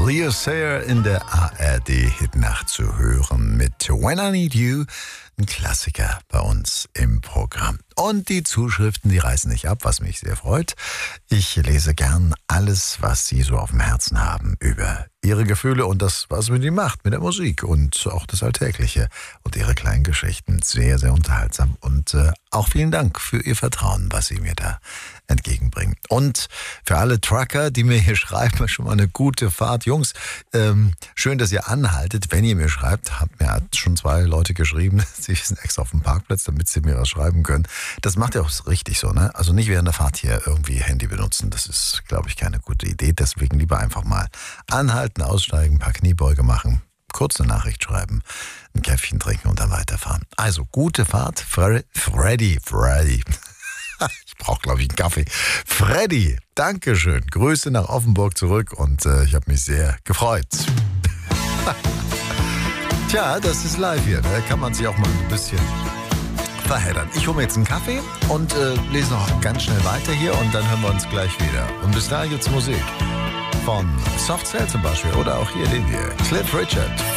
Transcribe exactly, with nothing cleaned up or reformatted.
Leo Sayer in der A R D-Hitnacht zu hören mit When I Need You, ein Klassiker bei uns im Programm. Und die Zuschriften, die reißen nicht ab, was mich sehr freut. Ich lese gern alles, was Sie so auf dem Herzen haben über Ihre Gefühle und das, was mit Ihnen macht, mit der Musik und auch das Alltägliche und Ihre kleinen Geschichten. Sehr, sehr unterhaltsam und äh, auch vielen Dank für Ihr Vertrauen, was Sie mir da entgegenbringen. Und für alle Trucker, die mir hier schreiben, schon mal eine gute Fahrt. Jungs, ähm, schön, dass ihr anhaltet. Wenn ihr mir schreibt, hat mir hat schon zwei Leute geschrieben, sie sind extra auf dem Parkplatz, damit sie mir was schreiben können. Das macht ja auch richtig so, ne? Also nicht während der Fahrt hier irgendwie Handy benutzen. Das ist, glaube ich, keine gute Idee. Deswegen lieber einfach mal anhalten, aussteigen, ein paar Kniebeuge machen, kurz eine Nachricht schreiben, ein Käffchen trinken und dann weiterfahren. Also, gute Fahrt. Fre- Freddy, Freddy. Ich brauche, glaube ich, einen Kaffee. Freddy, Dankeschön. Grüße nach Offenburg zurück und äh, ich habe mich sehr gefreut. Tja, das ist live hier. Da kann man sich auch mal ein bisschen verheddern. Ich hole mir jetzt einen Kaffee und äh, lese noch ganz schnell weiter hier und dann hören wir uns gleich wieder. Und bis dahin gibt's Musik von Soft Cell zum Beispiel oder auch hier den hier, Cliff Richard.